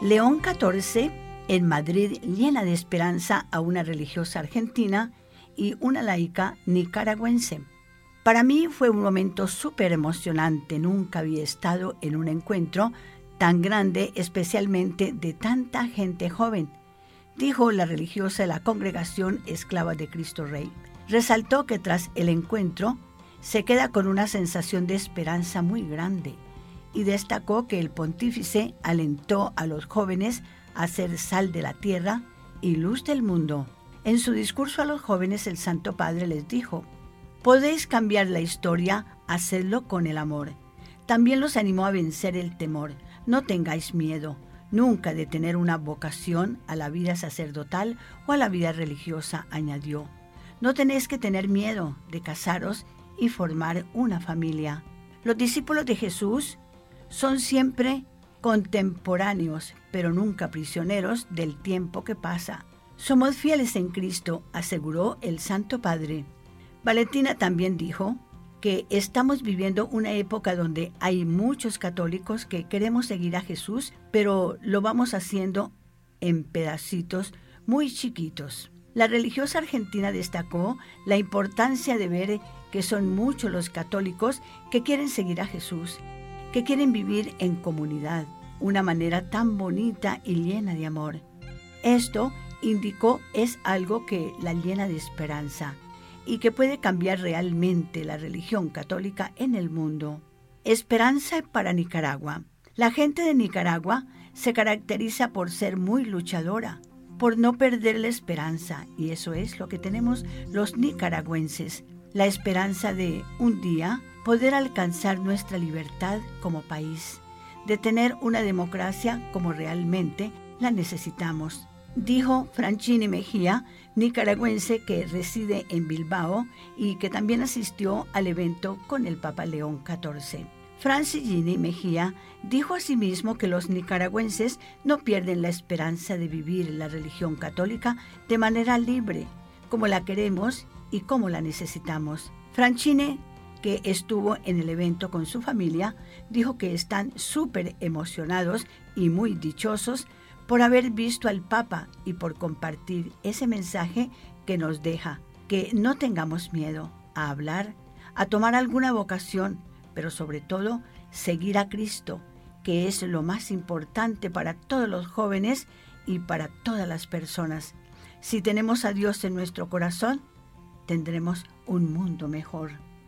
León XIV en Madrid llena de esperanza a una religiosa argentina y una laica nicaragüense. Para mí fue un momento súper emocionante. Nunca había estado en un encuentro tan grande, especialmente de tanta gente joven, dijo la religiosa de la Congregación Esclava de Cristo Rey. Resaltó que tras el encuentro se queda con una sensación de esperanza muy grande y destacó que el pontífice alentó a los jóvenes a ser sal de la tierra y luz del mundo. En su discurso a los jóvenes, el Santo Padre les dijo: podéis cambiar la historia, hacedlo con el amor. También los animó a vencer el temor. No tengáis miedo nunca de tener una vocación a la vida sacerdotal o a la vida religiosa, añadió. No tenéis que tener miedo de casaros y formar una familia. Los discípulos de Jesús son siempre contemporáneos, pero nunca prisioneros del tiempo que pasa. Somos fieles en Cristo, aseguró el Santo Padre. Valentina también dijo que estamos viviendo una época donde hay muchos católicos que queremos seguir a Jesús, pero lo vamos haciendo en pedacitos muy chiquitos. La religiosa argentina destacó la importancia de ver que son muchos los católicos que quieren seguir a Jesús, que quieren vivir en comunidad, una manera tan bonita y llena de amor. Esto, indicó, es algo que la llena de esperanza y que puede cambiar realmente la religión católica en el mundo. Esperanza para Nicaragua. La gente de Nicaragua se caracteriza por ser muy luchadora, por no perder la esperanza, y eso es lo que tenemos los nicaragüenses, la esperanza de un día poder alcanzar nuestra libertad como país, de tener una democracia como realmente la necesitamos, dijo Franchini Mejía, nicaragüense que reside en Bilbao y que también asistió al evento con el Papa León XIV. Franchini Mejía dijo asimismo que los nicaragüenses no pierden la esperanza de vivir la religión católica de manera libre, como la queremos y como la necesitamos. Franchini, que estuvo en el evento con su familia, dijo que están súper emocionados y muy dichosos por haber visto al Papa y por compartir ese mensaje que nos deja, que no tengamos miedo a hablar, a tomar alguna vocación, pero sobre todo seguir a Cristo, que es lo más importante para todos los jóvenes y para todas las personas. Si tenemos a Dios en nuestro corazón, tendremos un mundo mejor.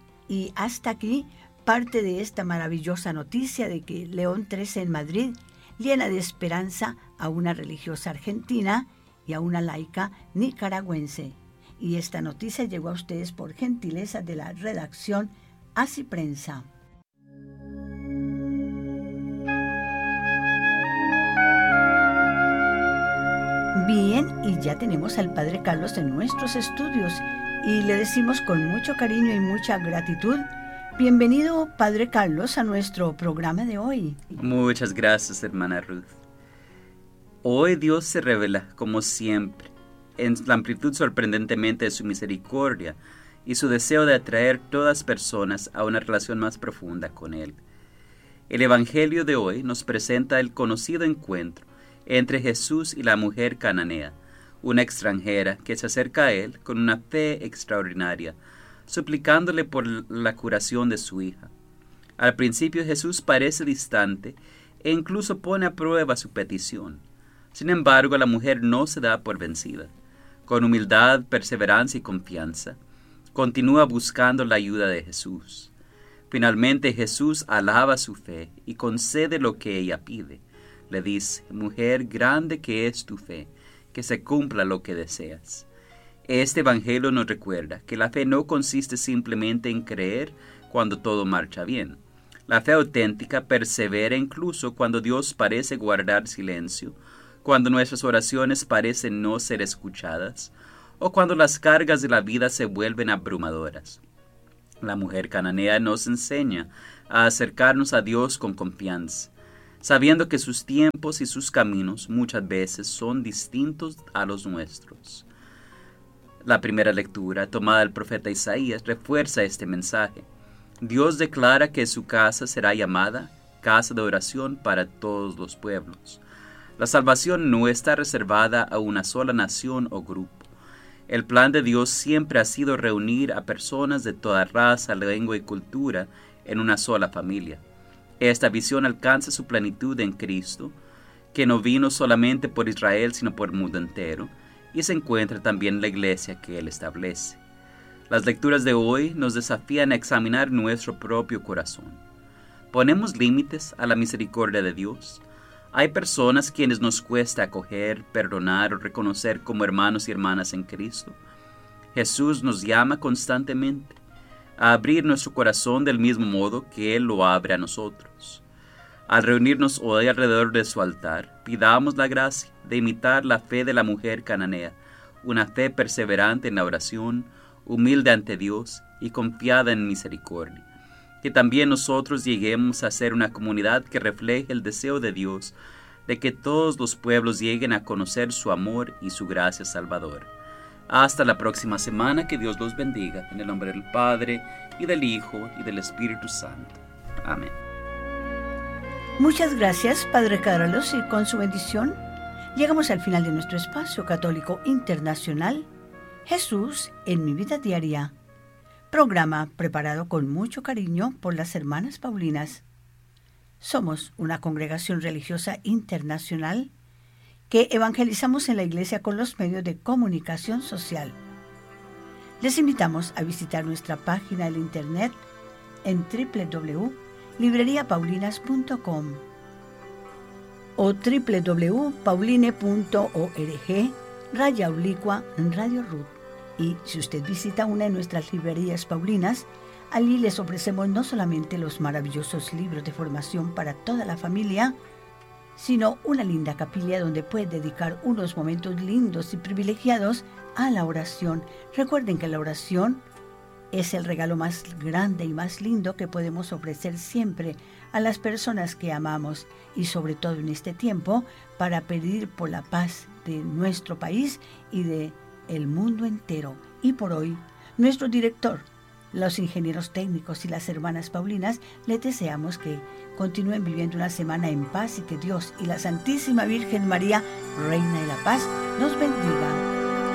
Y hasta aquí parte de esta maravillosa noticia de que León XIII en Madrid llena de esperanza a una religiosa argentina y a una laica nicaragüense. Y esta noticia llegó a ustedes por gentileza de la redacción Así Prensa. Bien, y ya tenemos al Padre Carlos en nuestros estudios y le decimos con mucho cariño y mucha gratitud: bienvenido, Padre Carlos, a nuestro programa de hoy. Muchas gracias, hermana Ruth. Hoy Dios se revela, como siempre, en la amplitud sorprendentemente de su misericordia y su deseo de atraer todas personas a una relación más profunda con Él. El Evangelio de hoy nos presenta el conocido encuentro entre Jesús y la mujer cananea, una extranjera que se acerca a Él con una fe extraordinaria, suplicándole por la curación de su hija. Al principio Jesús parece distante e incluso pone a prueba su petición. Sin embargo, la mujer no se da por vencida. Con humildad, perseverancia y confianza, continúa buscando la ayuda de Jesús. Finalmente Jesús alaba su fe y concede lo que ella pide. Le dice: mujer, grande que es tu fe, que se cumpla lo que deseas. Este evangelio nos recuerda que la fe no consiste simplemente en creer cuando todo marcha bien. La fe auténtica persevera incluso cuando Dios parece guardar silencio, cuando nuestras oraciones parecen no ser escuchadas, o cuando las cargas de la vida se vuelven abrumadoras. La mujer cananea nos enseña a acercarnos a Dios con confianza, sabiendo que sus tiempos y sus caminos muchas veces son distintos a los nuestros. La primera lectura, tomada del profeta Isaías, refuerza este mensaje. Dios declara que su casa será llamada casa de oración para todos los pueblos. La salvación no está reservada a una sola nación o grupo. El plan de Dios siempre ha sido reunir a personas de toda raza, lengua y cultura en una sola familia. Esta visión alcanza su plenitud en Cristo, que no vino solamente por Israel, sino por el mundo entero, y se encuentra también en la iglesia que Él establece. Las lecturas de hoy nos desafían a examinar nuestro propio corazón. ¿Ponemos límites a la misericordia de Dios? Hay personas quienes nos cuesta acoger, perdonar o reconocer como hermanos y hermanas en Cristo. Jesús nos llama constantemente a abrir nuestro corazón del mismo modo que Él lo abre a nosotros. Al reunirnos hoy alrededor de su altar, pidamos la gracia de imitar la fe de la mujer cananea, una fe perseverante en la oración, humilde ante Dios y confiada en misericordia. Que también nosotros lleguemos a ser una comunidad que refleje el deseo de Dios de que todos los pueblos lleguen a conocer su amor y su gracia salvadora. Hasta la próxima semana, que Dios los bendiga, en el nombre del Padre, y del Hijo, y del Espíritu Santo. Amén. Muchas gracias, Padre Carlos, y con su bendición llegamos al final de nuestro espacio católico internacional, Jesús en mi vida diaria. Programa preparado con mucho cariño por las hermanas Paulinas. Somos una congregación religiosa internacional que evangelizamos en la iglesia con los medios de comunicación social. Les invitamos a visitar nuestra página de internet en www.libreriapaulinas.com o www.pauline.org/Radio Ruth. Y si usted visita una de nuestras librerías paulinas, allí les ofrecemos no solamente los maravillosos libros de formación para toda la familia, sino una linda capilla donde puede dedicar unos momentos lindos y privilegiados a la oración. Recuerden que la oración es el regalo más grande y más lindo que podemos ofrecer siempre a las personas que amamos, y sobre todo en este tiempo, para pedir por la paz de nuestro país y de el mundo entero. Y por hoy, nuestro director, los ingenieros técnicos y las hermanas Paulinas les deseamos que continúen viviendo una semana en paz y que Dios y la Santísima Virgen María, Reina de la Paz, nos bendiga.